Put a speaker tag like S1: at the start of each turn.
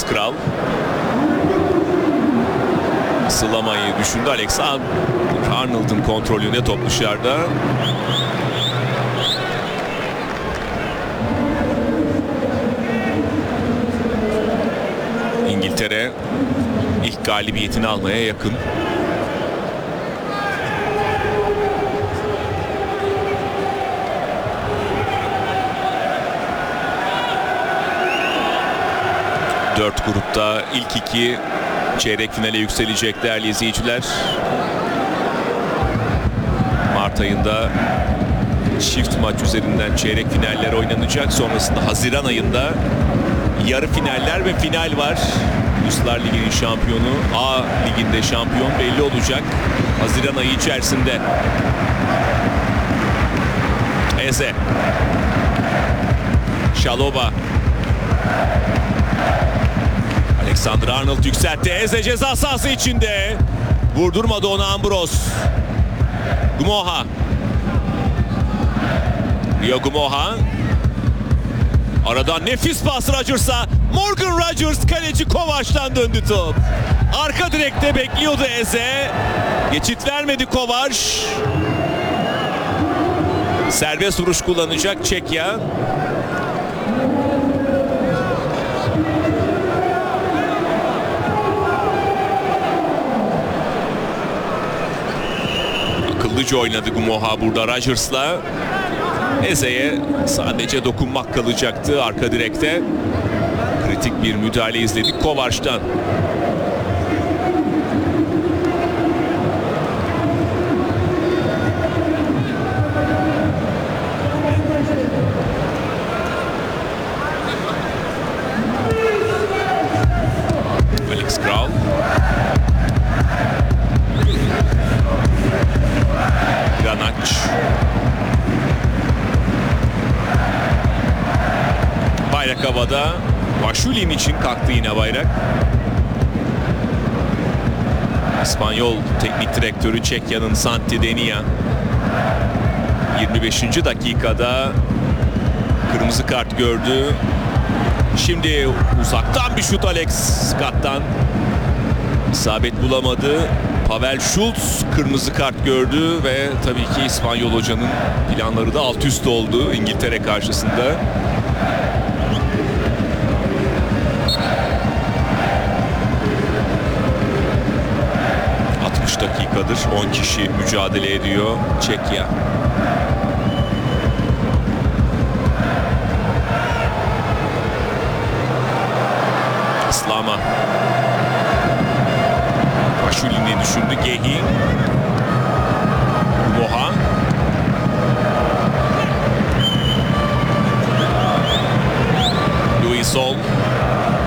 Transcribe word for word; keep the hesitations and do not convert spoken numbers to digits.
S1: Alex Kral. Sılamayı düşündü Alex. Arnold'un kontrolünde top dışarıda. İngiltere ilk galibiyetini almaya yakın. Dört grupta ilk iki çeyrek finale yükselecek değerli izleyiciler. Mart ayında çift maç üzerinden çeyrek finaller oynanacak. Sonrasında Haziran ayında yarı finaller ve final var. Uluslar Ligi'nin şampiyonu, A Ligi'nde şampiyon belli olacak Haziran ayı içerisinde. Eze. Şaloba. Alexander Arnold yükseltti. Eze ceza sahası içinde. Vurdurmadı onu Ambros. Gumoha. Rio Gumoha. Aradan nefis pas Rodgers'a. Morgan Rodgers, kaleci Kovaç'tan döndü top. Arka direkte bekliyordu Eze. Geçit vermedi Kovaç. Serbest vuruş kullanacak Çekya. Akıllıca oynadı Gumoha burada Rodgers'la. Eze'ye sadece dokunmak kalacaktı arka direkte. Kritik bir müdahale izledik Kovaç'tan. Alex Kral. Granac. Bayrak havada. Vaşulin için kalktı yine bayrak. İspanyol teknik direktörü Çekya'nın Santi Denia. yirmi beşinci dakikada kırmızı kart gördü. Şimdi uzaktan bir şut Alex Scott'tan. İsabet bulamadı. Pavel Schulz kırmızı kart gördü ve tabii ki İspanyol hocanın planları da alt üst oldu İngiltere karşısında. altmış dakikadır on kişi mücadele ediyor Çekya. Slama. Vaşulin'i düşündü Gehi. Moha. Louis Sol.